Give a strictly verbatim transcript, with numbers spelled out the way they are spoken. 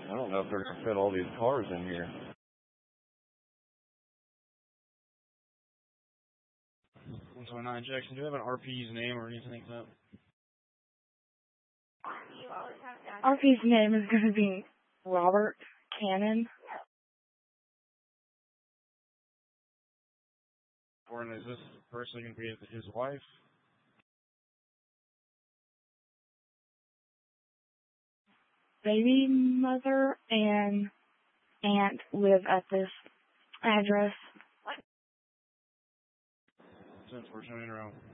I don't know if they're going to fit all these cars in here. one twenty-nine Jackson, do you have an R P's name or anything like that? R P's name is going to be Robert Cannon. Or is this person going to be his wife? Baby mother and aunt live at this address. Since we're turning around.